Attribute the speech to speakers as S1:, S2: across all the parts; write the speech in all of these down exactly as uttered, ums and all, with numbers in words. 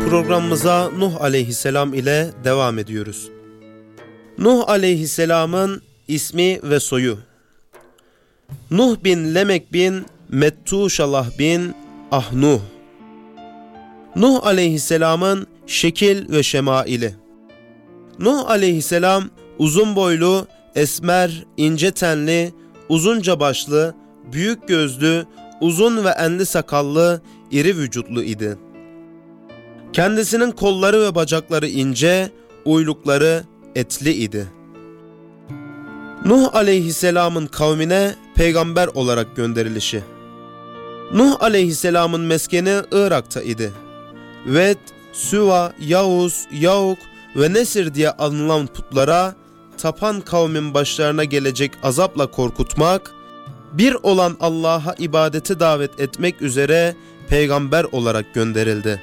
S1: Programımıza Nuh aleyhisselam ile devam ediyoruz. Nuh aleyhisselamın ismi ve soyu: Nuh bin Lemek bin Mettuşalah bin Ahnuh. Nuh aleyhisselamın şekil ve şemaili: Nuh aleyhisselam uzun boylu, esmer, ince tenli, uzunca başlı, büyük gözlü, uzun ve enli sakallı, iri vücutlu idi. Kendisinin kolları ve bacakları ince, uylukları etli idi. Nuh aleyhisselamın kavmine peygamber olarak gönderilişi: Nuh aleyhisselamın meskeni Irak'ta idi. Ved, Süva, Yavuz, Yavuk ve Nesir diye anılan putlara tapan kavmin başlarına gelecek azapla korkutmak, bir olan Allah'a ibadete davet etmek üzere peygamber olarak gönderildi.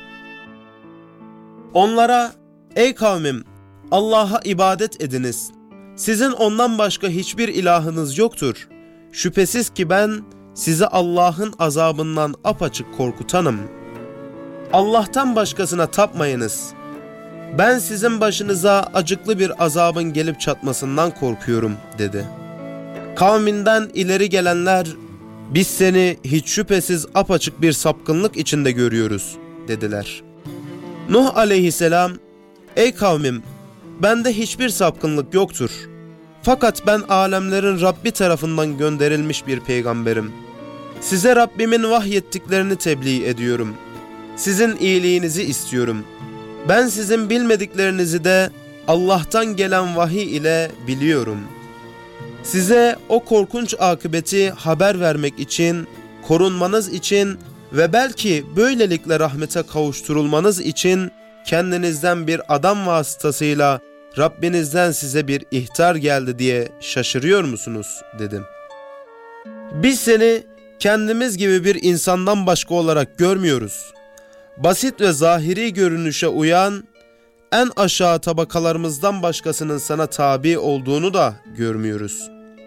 S1: Onlara, ey kavmim, Allah'a ibadet ediniz. Sizin ondan başka hiçbir ilahınız yoktur. Şüphesiz ki ben sizi Allah'ın azabından apaçık korkutanım. Allah'tan başkasına tapmayınız. Ben sizin başınıza acıklı bir azabın gelip çatmasından korkuyorum, dedi. Kavminden ileri gelenler, biz seni hiç şüphesiz apaçık bir sapkınlık içinde görüyoruz, dediler. Nuh aleyhisselam, ey kavmim, bende hiçbir sapkınlık yoktur. Fakat ben alemlerin Rabbi tarafından gönderilmiş bir peygamberim. Size Rabbimin vahyettiklerini tebliğ ediyorum. Sizin iyiliğinizi istiyorum. Ben sizin bilmediklerinizi de Allah'tan gelen vahiy ile biliyorum. Size o korkunç akıbeti haber vermek için, korunmanız için ve belki böylelikle rahmete kavuşturulmanız için kendinizden bir adam vasıtasıyla Rabbinizden size bir ihtar geldi diye şaşırıyor musunuz, dedim. Biz seni kendimiz gibi bir insandan başka olarak görmüyoruz. Basit ve zahiri görünüşe uyan, en aşağı tabakalarımızdan başkasının sana tabi olduğunu da görmüyoruz.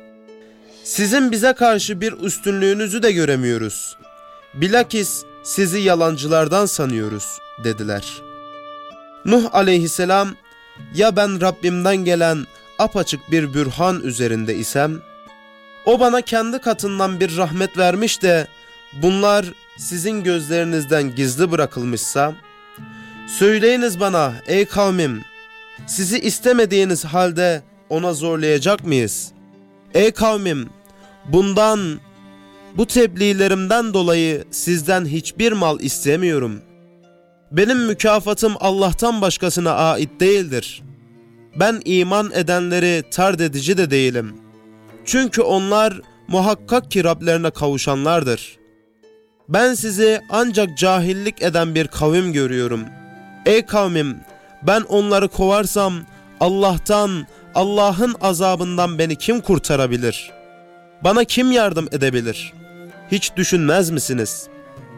S1: Sizin bize karşı bir üstünlüğünüzü de göremiyoruz. Bilakis sizi yalancılardan sanıyoruz, dediler. Nuh aleyhisselam, ya ben Rabbimden gelen apaçık bir bürhan üzerinde isem, o bana kendi katından bir rahmet vermiş de bunlar sizin gözlerinizden gizli bırakılmışsa, söyleyiniz bana ey kavmim, sizi istemediğiniz halde ona zorlayacak mıyız? Ey kavmim, bundan, bu tebliğlerimden dolayı sizden hiçbir mal istemiyorum. Benim mükafatım Allah'tan başkasına ait değildir. Ben iman edenleri tard edici de değilim. Çünkü onlar muhakkak ki Rablerine kavuşanlardır. Ben sizi ancak cahillik eden bir kavim görüyorum. Ey kavmim, ben onları kovarsam Allah'tan, Allah'ın azabından beni kim kurtarabilir? Bana kim yardım edebilir? Hiç düşünmez misiniz?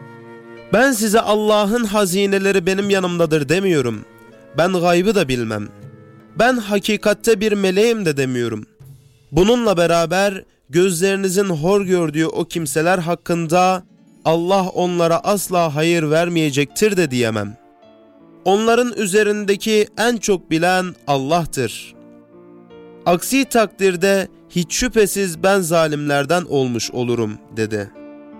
S1: Ben size Allah'ın hazineleri benim yanımdadır demiyorum. Ben gaybı da bilmem. Ben hakikatte bir meleğim de demiyorum. Bununla beraber gözlerinizin hor gördüğü o kimseler hakkında Allah onlara asla hayır vermeyecektir de diyemem. Onların üzerindeki en çok bilen Allah'tır. Aksi takdirde hiç şüphesiz ben zalimlerden olmuş olurum, dedi.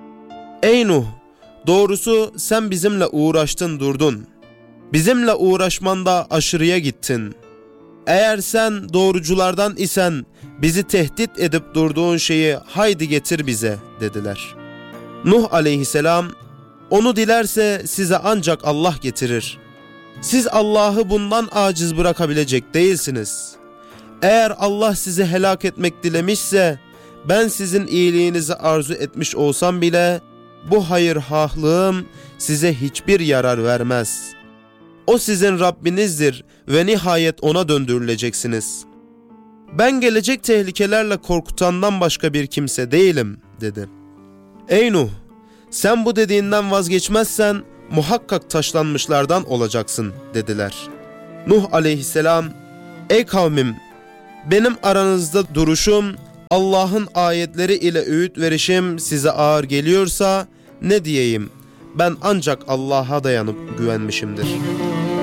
S1: Ey Nuh! Doğrusu sen bizimle uğraştın durdun. Bizimle uğraşmanda aşırıya gittin. Eğer sen doğruculardan isen bizi tehdit edip durduğun şeyi haydi getir bize, dediler. Nuh aleyhisselam, onu dilerse size ancak Allah getirir. Siz Allah'ı bundan aciz bırakabilecek değilsiniz. Eğer Allah sizi helak etmek dilemişse, ben sizin iyiliğinizi arzu etmiş olsam bile, bu hayırhahlığım size hiçbir yarar vermez. O sizin Rabbinizdir ve nihayet ona döndürüleceksiniz. Ben gelecek tehlikelerle korkutandan başka bir kimse değilim, dedi. Ey Nuh! Sen bu dediğinden vazgeçmezsen muhakkak taşlanmışlardan olacaksın, dediler. Nuh aleyhisselam, ey kavmim! Benim aranızda duruşum, Allah'ın ayetleri ile öğüt verişim size ağır geliyorsa ne diyeyim? Ben ancak Allah'a dayanıp güvenmişimdir.